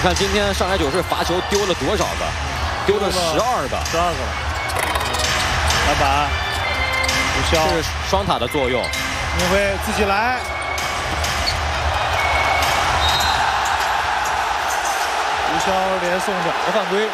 看今天上海九市罚球丢了多少个？丢了12个 ，12个了。篮板，吴骁， 这是双塔的作用。 明辉自己来，吴骁连送2个犯规。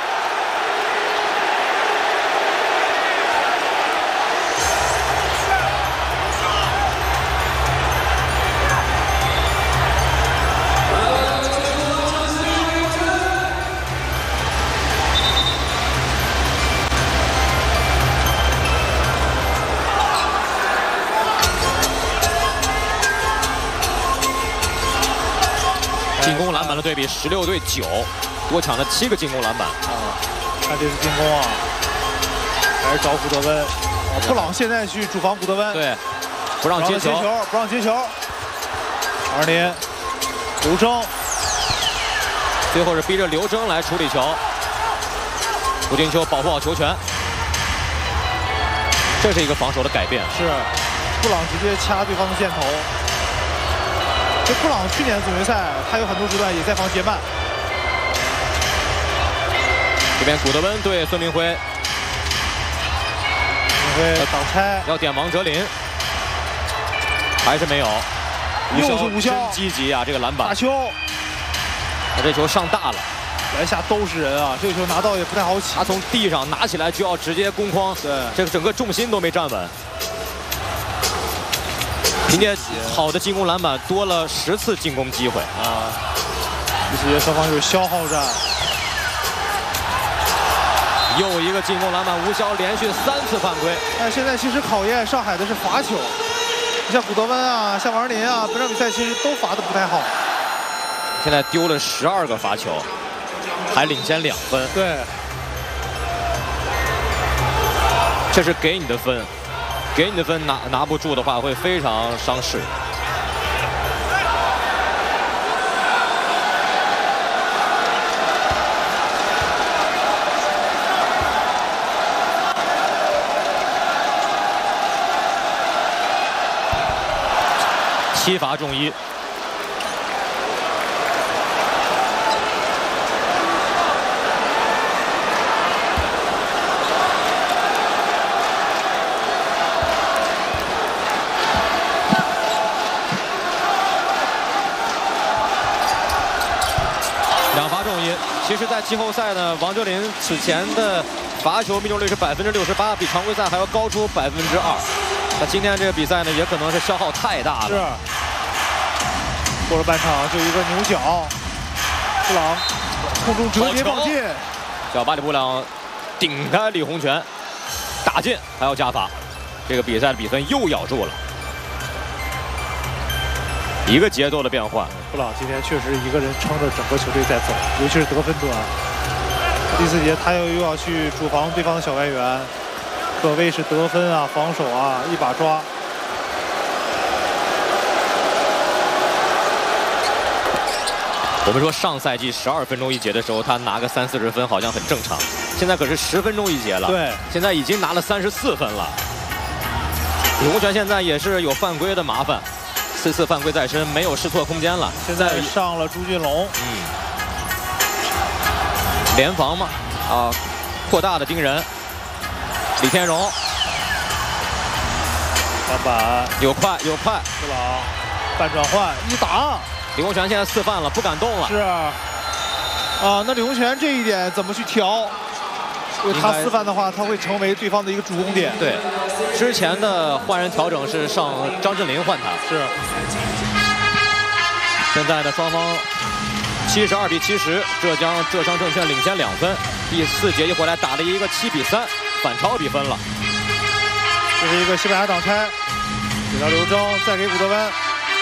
进攻篮板的对比16对9，多抢了7个进攻篮板。 看这次进攻啊，还是找古德温。布朗现在去主防古德温， 对，不让接球， 不让接球。2连，刘铮， 最后是逼着刘铮来处理球。胡金秋保护好球权，这是一个防守的改变。 是，布朗直接掐对方的箭头。 这布朗去年总决赛，他有很多时段也在防杰曼。 这边古德温对孙明辉， 明辉挡拆， 要点王哲林，还是没有。 又是吴骁， 真积极啊！这个篮板， 打球， 他这球上大了， 篮下都是人啊！这个球拿到也不太好起。 他从地上拿起来就要直接攻框， 对， 这个整个重心都没站稳。 凭借好的进攻篮板，多了10次进攻机会啊！这些双方就是消耗战。 又一个进攻篮板，吴骁连续3次犯规。 但现在其实考验上海的是罚球，你像古德温啊，像王林啊，本场比赛其实都罚的不太好。 现在丢了12个罚球，还领先2分。 对， 这是给你的分。 给你的分拿不住的话，会非常伤势。7罚中1。 2罚中1。其实，在季后赛呢，王哲林此前的罚球命中率是68%，比常规赛还要高出2%。那今天这个比赛呢，也可能是消耗太大了。 是。过了半场就一个牛角，布朗空中折叠放进， 叫巴里布朗顶开李洪权，打进还要加罚，这个比赛的比分又咬住了。 一个节奏的变换， 布朗今天确实一个人撑着整个球队在走，尤其是得分端。第4节他又要去主防对方的小外援，可谓是得分啊、防守啊一把抓。 我们说上赛季12分钟一节的时候，他拿个30、40分好像很正常，现在可是10分钟一节了。 对， 现在已经拿了34分了。李洪权现在也是有犯规的麻烦。 4次犯规在身，没有试错空间了。 现在上了朱俊龙， 联防嘛，扩大的盯人。李天荣， 篮板有快， 布朗半转换一挡， 李洪权现在4犯了，不敢动了。 是啊，那李洪权这一点怎么去调？因为他4犯的话，他会成为对方的一个主攻点。 对，之前的换人调整是上张镇麟换他。 是。 现在呢，双方72比70，浙商证券领先2分。第4节一回来打了一个7比3，反超比分了。 这是一个西班牙挡拆，给到刘铮，再给古德温。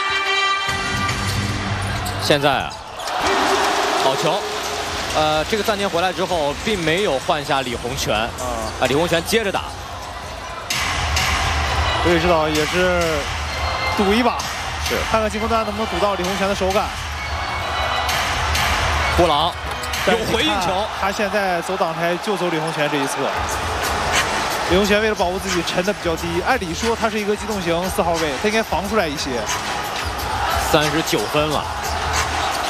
现在啊，好球。这个3年回来之后，并没有换下李洪权李洪权接着打。 我也知道，也是赌一把， 是看看进攻端能不能赌到李洪权的手感。 布朗有回应球， 他现在走挡拆就走李洪权这一侧。李洪权为了保护自己沉的比较低，按理说他是一个机动型4号位，他应该防出来一些。 39分了。